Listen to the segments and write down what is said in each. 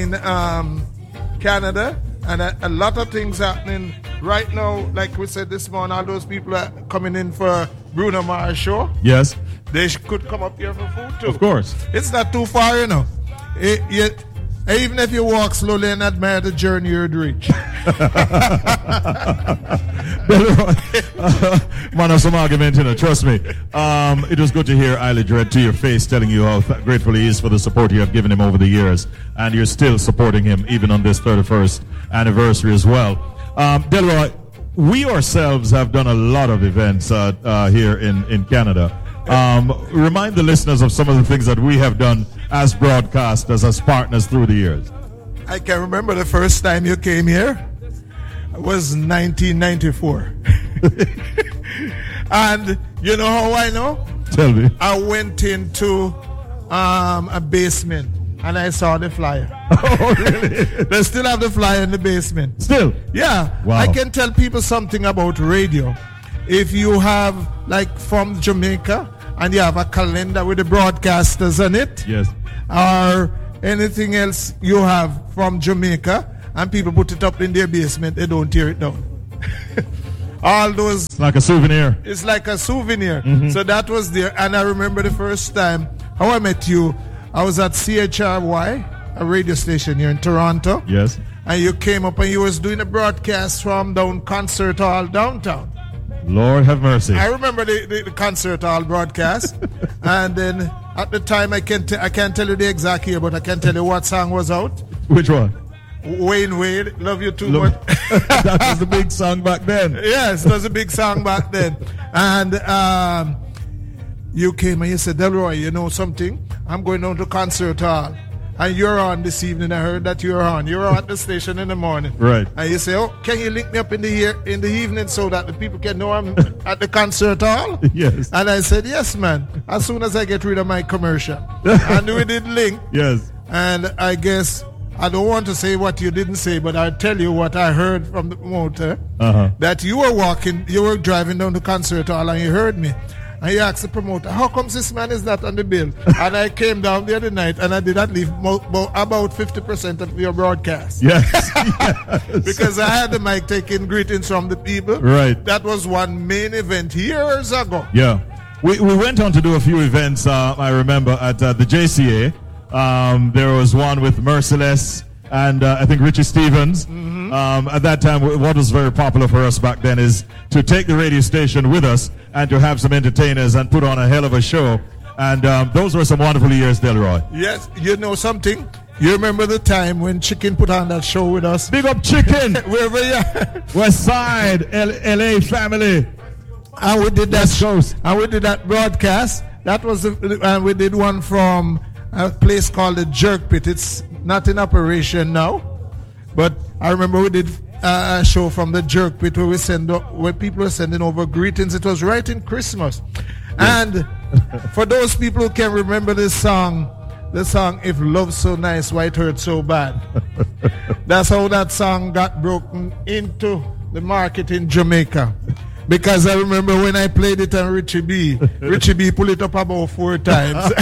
in Canada, and a lot of things happening right now. Like we said this morning, all those people are coming in for Bruno Mars show. Yes. They could come up here for food too. Of course. It's not too far, you know. Even if you walk slowly and admire the journey you'd reach. Man of some argument, you know, trust me. It was good to hear Isla Dread to your face telling you how grateful he is for the support you have given him over the years. And you're still supporting him even on this 31st anniversary as well. Delroy, we ourselves have done a lot of events here in Canada. Remind the listeners of some of the things that we have done as broadcasters, as partners through the years. I can remember the first time you came here. It was 1994. And you know how I know? Tell me. I went into a basement and I saw the flyer. Oh, really? They still have the flyer in the basement. Still? Yeah. Wow. I can tell people something about radio. If you have, like, from Jamaica, and you have a calendar with the broadcasters on it, yes, or anything else you have from Jamaica, and people put it up in their basement, they don't tear it down. All those... It's like a souvenir. It's like a souvenir. Mm-hmm. So that was there. And I remember the first time, how I met you, I was at CHRY, a radio station here in Toronto. Yes. And you came up and you was doing a broadcast from down Concert Hall downtown. Lord have mercy. I remember the Concert Hall broadcast. And then at the time, I can't tell you the exact year, but I can tell you what song was out. Which one? Wayne Wade, Love You Too Much. That was the big song back then. Yes, it was a big song back then. And you came and you said, Delroy, you know something? I'm going down to Concert Hall. And you're on this evening. I heard that you're on. You're at the station in the morning. Right. And you say, oh, can you link me up in the evening so that the people can know I'm at the Concert Hall? Yes. And I said, yes, man. As soon as I get rid of my commercial. And we did link. Yes. And I guess, I don't want to say what you didn't say, but I'll tell you what I heard from the promoter. That you were driving down to Concert Hall and you heard me. And you asked the promoter, how comes this man is not on the bill? And I came down the other night and I did not leave about 50% of your broadcast. Yes. Yes. Because I had the mic taking greetings from the people. Right. That was one main event years ago. Yeah. We went on to do a few events, I remember, at the JCA. There was one with Merciless and I think Richie Stevens. Mm-hmm. At that time, what was very popular for us back then is to take the radio station with us and to have some entertainers and put on a hell of a show. And those were some wonderful years, Delroy. Yes, you know something? You remember the time when Chicken put on that show with us? Big up Chicken! Wherever you are. West Side, LA family. And we did that shows. And we did that broadcast. That was and we did one from a place called the Jerk Pit. It's not in operation now. But I remember we did a show from the Jerk Pit where people were sending over greetings. It was right in Christmas. And for those people who can remember the song If Love's So Nice, Why It Hurts So Bad. That's how that song got broken into the market in Jamaica. Because I remember when I played it on Richie B pulled it up about 4 times.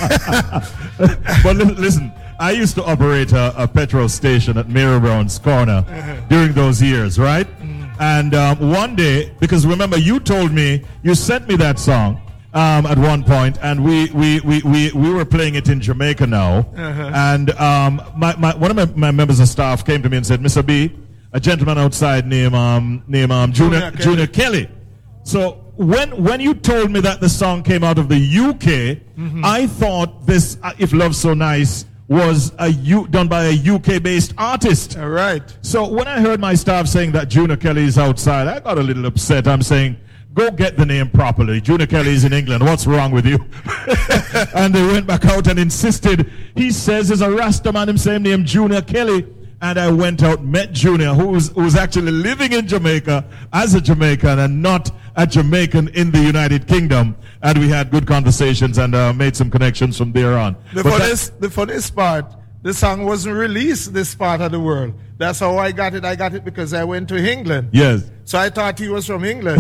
But listen, I used to operate a petrol station at Mary Brown's Corner during those years, right? And one day, because remember, you told me, you sent me that song at one point, and we were playing it in Jamaica now. And one of my members of staff came to me and said, Mr. B, a gentleman outside named Junior Kelly. So when you told me that the song came out of the UK, I thought this If Love's So Nice was done by a UK-based artist. All right. So when I heard my staff saying that Junior Kelly is outside, I got a little upset. I'm saying, go get the name properly. Junior Kelly is in England. What's wrong with you? And they went back out and insisted. He says there's a Rasta man himself named Junior Kelly. And I went out, met Junior, who was actually living in Jamaica as a Jamaican and not a Jamaican in the United Kingdom. And we had good conversations and made some connections from there on. The funniest part, the song wasn't released this part of the world. That's how I got it. I got it because I went to England. Yes. So I thought he was from England.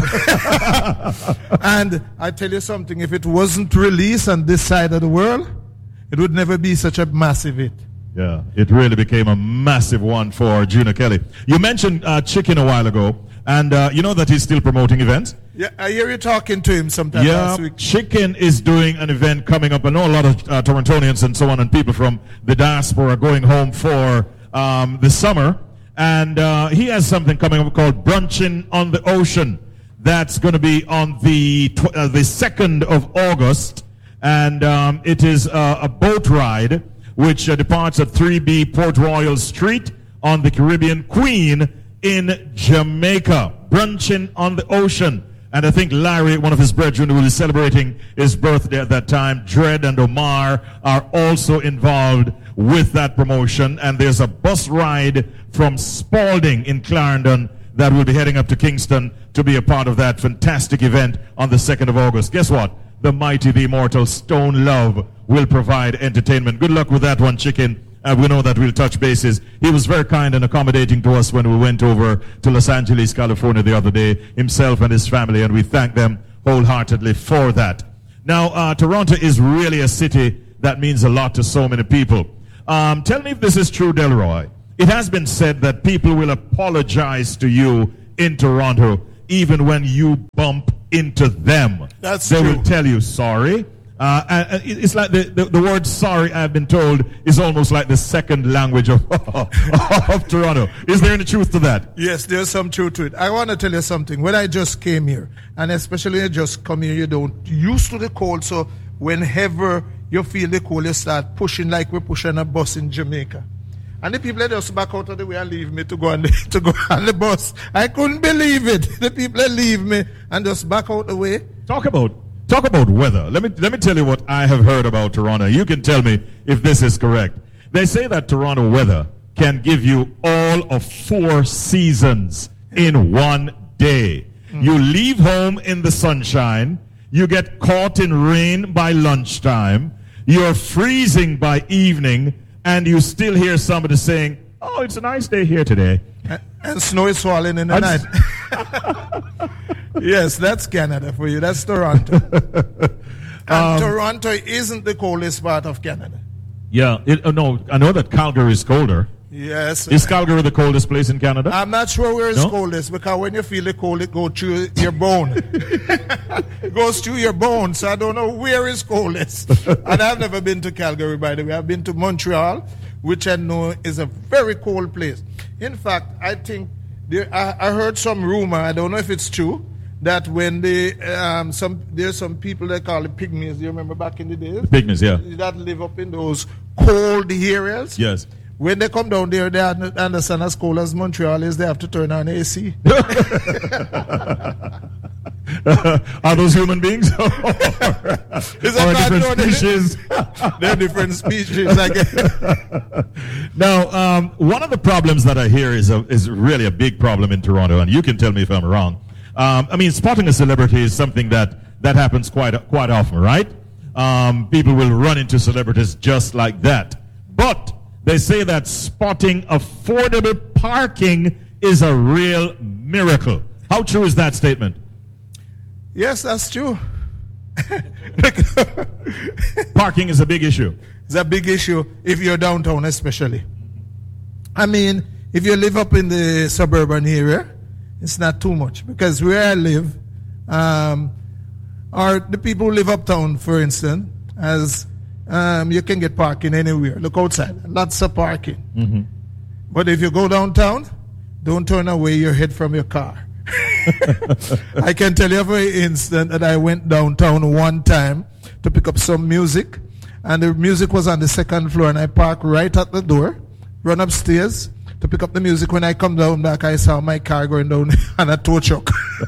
And I tell you something, if it wasn't released on this side of the world, it would never be such a massive hit. Yeah, it really became a massive one for Junior Kelly. You mentioned Chicken a while ago, and you know that he's still promoting events? Yeah, I hear you talking to him sometime last week. Chicken is doing an event coming up. I know a lot of Torontonians and so on and people from the diaspora are going home for the summer. And he has something coming up called Brunching on the Ocean. That's going to be on the 2nd of August. And it is a boat ride which departs at 3B Port Royal Street on the Caribbean Queen in Jamaica. Brunching on the Ocean. And I think Larry, one of his brethren, who is celebrating his birthday at that time, Dred and Omar, are also involved with that promotion. And there's a bus ride from Spalding in Clarendon that will be heading up to Kingston to be a part of that fantastic event on the 2nd of August. Guess what? The mighty, the immortal Stone Love will provide entertainment. Good luck with that one, Chicken. We know that we'll touch bases. He was very kind and accommodating to us when we went over to Los Angeles, California the other day, himself and his family, and we thank them wholeheartedly for that. Now, Toronto is really a city that means a lot to so many people. Tell me if this is true, Delroy. It has been said that people will apologize to you in Toronto even when you bump into them. That's true. They will tell you sorry. It's like the word sorry, I've been told, is almost like the second language of, of Toronto. Is there any truth to that? Yes, there's some truth to it. I want to tell you something. When I just came here, and especially when you just come here, you don't used to the cold, so whenever you feel the cold, you start pushing like we're pushing a bus in Jamaica. And the people just back out of the way and leave me to go on the bus. I couldn't believe it. The people leave me and just back out the way. Talk about weather. Let me tell you what I have heard about Toronto. You can tell me if this is correct. They say that Toronto weather can give you all of 4 seasons in one day. You leave home in the sunshine. You get caught in rain by lunchtime. You're freezing by evening. And you still hear somebody saying, "Oh, it's a nice day here today." And snow is falling in the night. Yes, that's Canada for you. That's Toronto. And Toronto isn't the coldest part of Canada. Yeah. No, I know that Calgary is colder. Yes. Is Calgary the coldest place in Canada? I'm not sure where it's coldest, because when you feel the cold, it goes through your bone. It goes through your bone, so I don't know where it's coldest. And I've never been to Calgary, by the way. I've been to Montreal, which I know is a very cold place. In fact, I think I heard some rumor, I don't know if it's true, that when there's some people they call the pygmies. Do you remember back in the days? The pygmies, yeah. That live up in those cold areas. Yes. When they come down there, they understand as cold as Montreal is, they have to turn on AC. Are those human beings? Or different species? They're different species, I guess. Now, one of the problems that I hear is really a big problem in Toronto, and you can tell me if I'm wrong. I mean, spotting a celebrity is something that happens quite often, right? People will run into celebrities just like that. But they say that spotting affordable parking is a real miracle. How true is that statement? Yes, that's true. Parking is a big issue. It's a big issue if you're downtown especially. I mean, if you live up in the suburban area, it's not too much. Because where I live, or the people who live uptown, for instance, as you can get parking anywhere. Look outside. Lots of parking. Mm-hmm. But if you go downtown, don't turn away your head from your car. I can tell you for instance that I went downtown one time to pick up some music, and the music was on the 2nd floor, and I parked right at the door, run upstairs to pick up the music. When I come down back, I saw my car going down on a tow truck.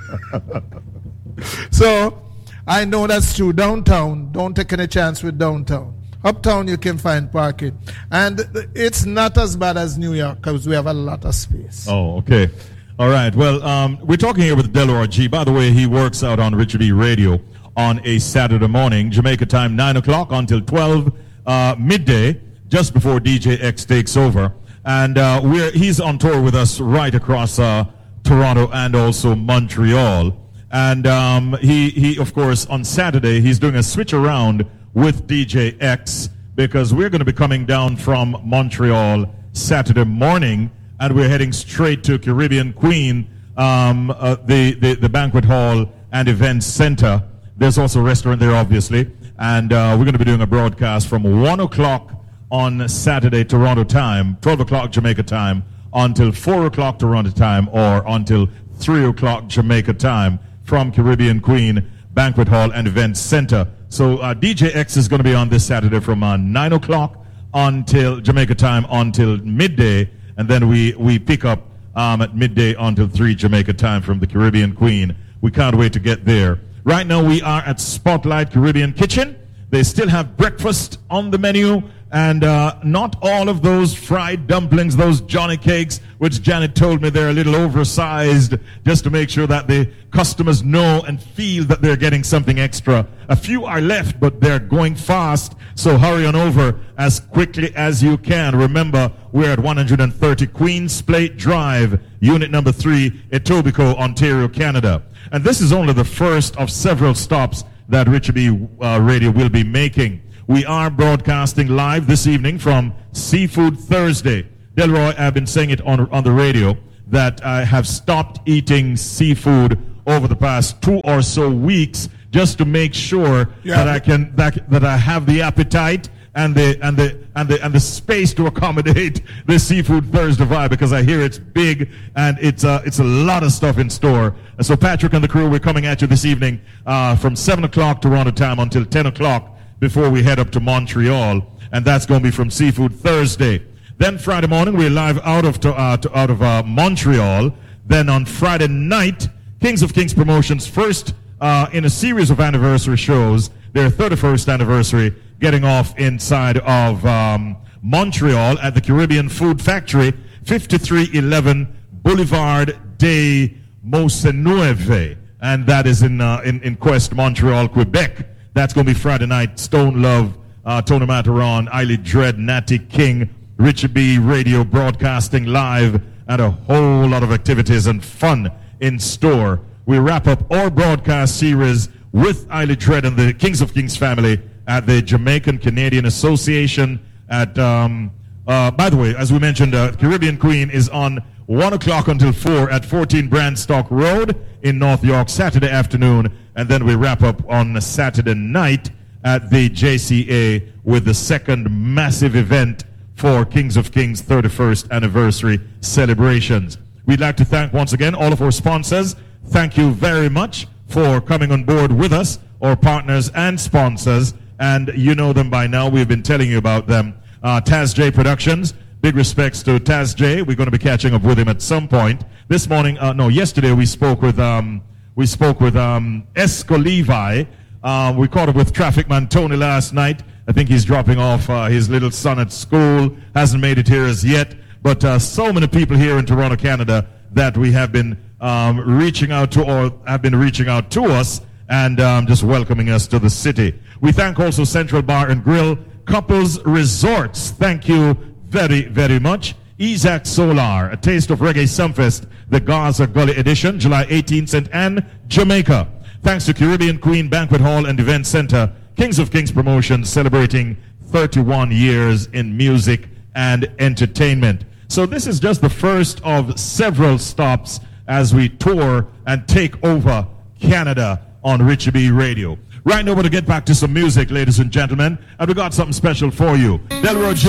So I know that's true. Downtown, don't take any chance with downtown. Uptown, you can find parking. And it's not as bad as New York because we have a lot of space. Oh, okay. All right. Well, we're talking here with Delroy G. By the way, he works out on Richard E. Radio on a Saturday morning, Jamaica time, 9 o'clock until 12 midday, just before DJ X takes over. And he's on tour with us right across Toronto and also Montreal. And he of course, on Saturday, he's doing a switch around with DJ X because we're going to be coming down from Montreal Saturday morning, and we're heading straight to Caribbean Queen, the banquet hall and event center. There's also a restaurant there, obviously, and we're going to be doing a broadcast from 1 o'clock on Saturday, Toronto time, 12 o'clock Jamaica time, until 4 o'clock Toronto time, or until 3 o'clock Jamaica time from Caribbean Queen Banquet Hall and Event Center. So DJ X is going to be on this Saturday from 9 o'clock until Jamaica time until midday, and then we pick up at midday until 3 Jamaica time from the Caribbean Queen. We can't wait to get there. Right now we are at Spotlight Caribbean Kitchen. They still have breakfast on the menu, and not all of those fried dumplings, those Johnny cakes, which Janet told me they're a little oversized, just to make sure that the customers know and feel that they're getting something extra. A few are left, but they're going fast, so hurry on over as quickly as you can. Remember, we're at 130 Queen's Plate Drive, unit number 3, Etobicoke, Ontario, Canada. And this is only the first of several stops that Richard B. Radio will be making. We are broadcasting live this evening from Seafood Thursday. Delroy, I've been saying it on the radio that I have stopped eating seafood over the past 2 or so weeks just to make sure that I have the appetite and the space to accommodate the Seafood Thursday vibe, because I hear it's big and it's a lot of stuff in store. And so Patrick and the crew, we're coming at you this evening from 7 o'clock Toronto time until 10 o'clock before we head up to Montreal, and that's going to be from Seafood Thursday. Then Friday morning we're live out of Montreal. Then on Friday night, Kings of Kings Promotions, first in a series of anniversary shows, their 31st anniversary, getting off inside of Montreal at the Caribbean Food Factory, 5311 Boulevard des Montsenueve, and that is in Quest, Montreal, Quebec. That's going to be Friday night. Stone Love, Tony Mataron, Eiley Dread, Natty King, Richard B. Radio broadcasting live, and a whole lot of activities and fun in store. We wrap up our broadcast series with Eiley Dread and the Kings of Kings family at the Jamaican Canadian Association at, by the way, as we mentioned, Caribbean Queen is on 1 o'clock until 4 at 14 Brandstock Road in North York, Saturday afternoon. And then we wrap up on Saturday night at the JCA with the second massive event for Kings of Kings 31st anniversary celebrations. We'd like to thank once again all of our sponsors. Thank you very much for coming on board with us, our partners and sponsors. And you know them by now. We've been telling you about them. Taz J Productions. Big respects to Taz J. We're going to be catching up with him at some point. This morning, yesterday we spoke with Esco Levi. We caught up with Traffic Man Tony last night. I think he's dropping off his little son at school. Hasn't made it here as yet. But so many people here in Toronto, Canada, that we have been reaching out to, or have been reaching out to us, and just welcoming us to the city. We thank also Central Bar and Grill, Couples Resorts. Thank you very, very much. Isaac Solar, A Taste of Reggae Sumfest, the Gaza Gully Edition, July 18th, St. Anne, Jamaica. Thanks to Caribbean Queen Banquet Hall and Event Center, Kings of Kings Promotions celebrating 31 years in music and entertainment. So this is just the first of several stops as we tour and take over Canada on Richard B. Radio. Right now we're going to get back to some music, ladies and gentlemen, and we got something special for you. Delroy J.